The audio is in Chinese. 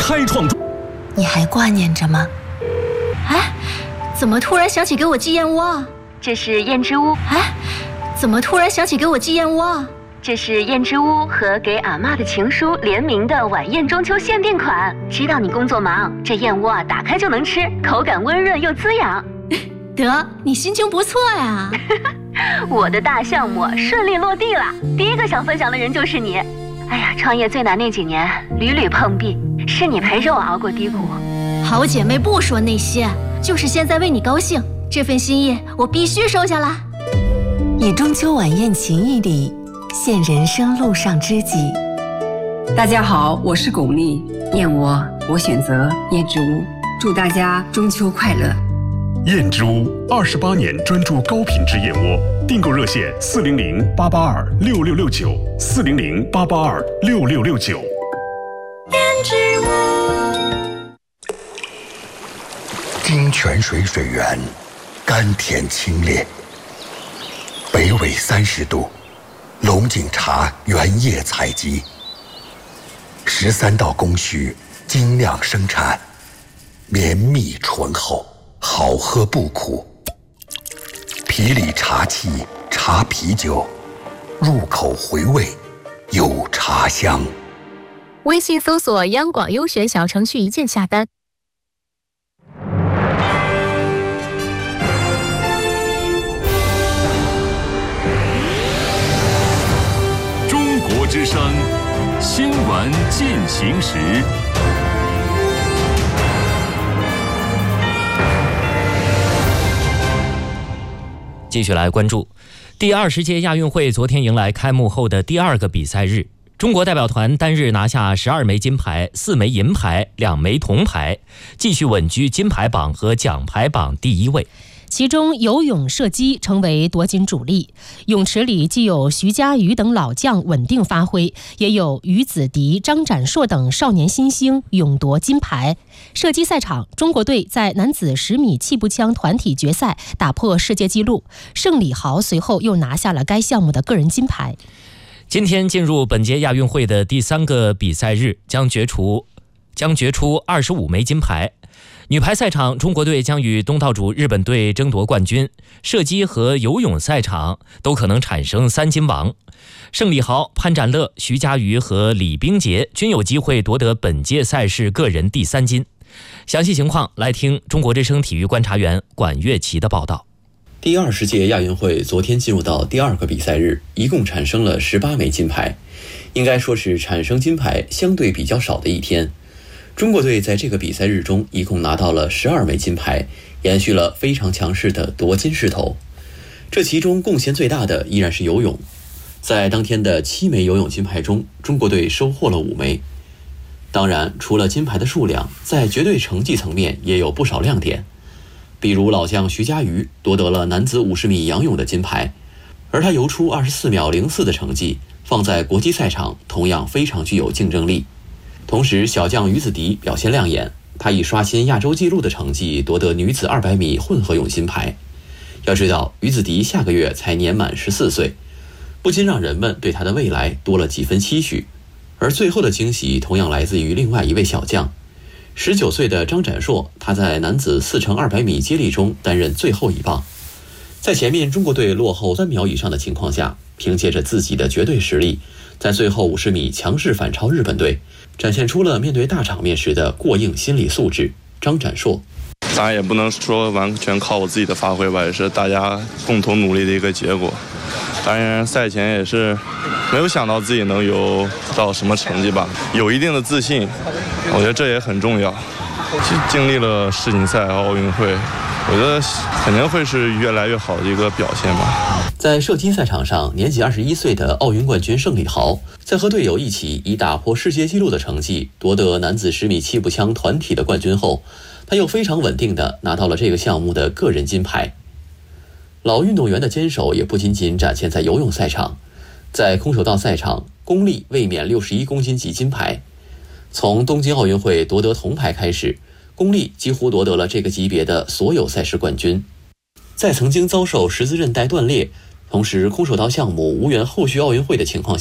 开创中。 你还挂念着吗？ 哎，怎么突然想起给我寄燕窝啊？ 这是燕之屋。 哎，怎么突然想起给我寄燕窝啊？ 这是燕之屋和给阿嬷的情书联名的晚宴中秋限定款。知道你工作忙，这燕窝啊打开就能吃，口感温润又滋养。 得，你心情不错呀。 我的大项目顺利落地了，第一个想分享的人就是你。哎呀，创业最难那几年，屡屡碰壁，是你陪着我熬过低谷。 好姐妹不说那些，就是现在为你高兴，这份心意我必须收下来。 以中秋晚宴情谊里现人生路上知己。 大家好，我是巩俐，燕窝我选择燕之屋，祝大家中秋快乐。 燕之屋28年专注高品质燕窝，订购热线400-882-6669，400-882-6669。 燕之屋。 金泉水水源，甘甜清冽。北纬30度，龙井茶原叶采集，13道工序精酿生产，绵密醇厚，好喝不苦。皮里茶气茶啤酒，入口回味有茶香。 微信搜索央广优选小程序，一键下单。 中国之声新闻进行时。 继续来关注第20届亚运会，昨天迎来开幕后的第2个比赛日。中国代表团单日拿下12枚金牌、4枚银牌、2枚铜牌，继续稳居金牌榜和奖牌榜第1位。 其中游泳、射击成为夺金主力。泳池里既有徐嘉余等老将稳定发挥，也有于子迪、张展硕等少年新星勇夺金牌。射击赛场，中国队在男子10米气步枪团体决赛打破世界纪录，盛礼豪随后又拿下了该项目的个人金牌。 今天进入本届亚运会的第3个比赛日，将决出25枚金牌。女排赛场，中国队将与东道主日本队争夺冠军；射击和游泳赛场都可能产生3金王。盛礼豪、潘展乐、徐嘉余和李冰洁均有机会夺得本届赛事个人第3金。详细情况来听中国之声体育观察员管乐琪的报道。 第20届亚运会昨天进入到第2个比赛日，一共产生了18枚金牌，应该说是产生金牌相对比较少的一天。中国队在这个比赛日中一共拿到了12枚金牌，延续了非常强势的夺金势头。这其中贡献最大的依然是游泳，在当天的7枚游泳金牌中，中国队收获了5枚。当然，除了金牌的数量，在绝对成绩层面也有不少亮点。比如老将徐嘉余夺得了男子50米仰泳的金牌，而他游出24秒04的成绩，放在国际赛场同样非常具有竞争力。同时，小将于子迪表现亮眼，他以刷新亚洲纪录的成绩夺得女子200米混合泳金牌。要知道，于子迪下个月才年满14岁，不禁让人们对他的未来多了几分期许。而最后的惊喜同样来自于另外一位小将，19岁的张展硕，他在男子4×200米接力中担任最后一棒。在前面中国队落后3秒以上的情况下，凭借着自己的绝对实力，在最后50米强势反超日本队，展现出了面对大场面时的过硬心理素质。张展硕： 当然也不能说完全靠我自己的发挥吧，也是大家共同努力的一个结果。当然赛前也是没有想到自己能游到什么成绩吧，有一定的自信，我觉得这也很重要。经历了世锦赛和奥运会，我觉得肯定会是越来越好的一个表现吧。 在射击赛场上，年仅21岁的奥运冠军盛礼豪，在和队友一起以打破世界纪录的成绩夺得男子10米气步枪团体的冠军后，他又非常稳定地拿到了这个项目的个人金牌。老运动员的坚守也不仅仅展现在游泳赛场，在空手道赛场，龚丽卫冕61公斤级金牌。从东京奥运会夺得铜牌开始，龚丽几乎夺得了这个级别的所有赛事冠军。在曾经遭受十字韧带断裂，同时空手道项目无缘后续奥运会的情况下，